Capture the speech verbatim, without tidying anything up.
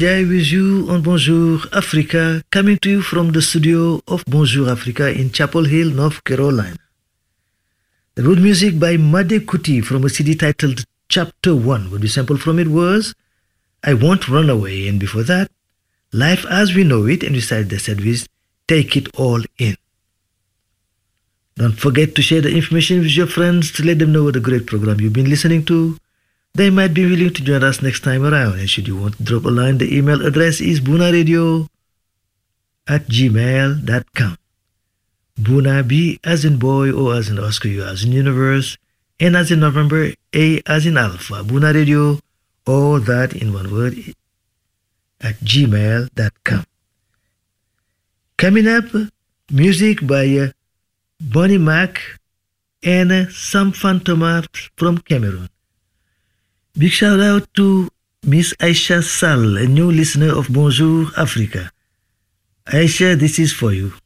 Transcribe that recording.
Jai with you on Bonjour Africa, coming to you from the studio of Bonjour Africa in Chapel Hill, North Carolina. The road music by Made Kuti from a C D titled Chapter one. What we sampled from it was I Won't Run Away, and before that, Life as We Know It, and we started the set with Take It All In. Don't forget to share the information with your friends to let them know what a great program you've been listening to. They might be willing to join us next time around. And should you want to drop a line, the email address is bunaradio at gmail dot com. Buna, B as in boy, O as in Oscar, U as in universe, N as in November, A as in alpha. Bunaradio, all that in one word, at gmail dot com. Coming up, music by uh, Bonnie Mac and uh, Sam Fantoma from Cameroon. Big shout out to Miss Aisha Sall, a new listener of Bonjour Africa. Aisha, this is for you.